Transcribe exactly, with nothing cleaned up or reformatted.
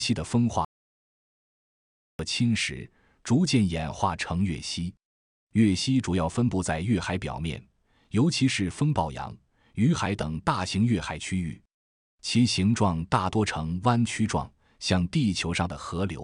期的风化和侵蚀，逐渐演化成月溪。月溪主要分布在月海表面，尤其是风暴洋、雨海等大型月海区域，其形状大多呈弯曲状，像地球上的河流。